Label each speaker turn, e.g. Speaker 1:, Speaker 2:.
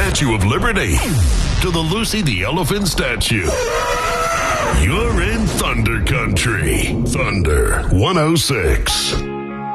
Speaker 1: Statue of Liberty to the Lucy the Elephant statue. You're in Thunder Country. Thunder 106.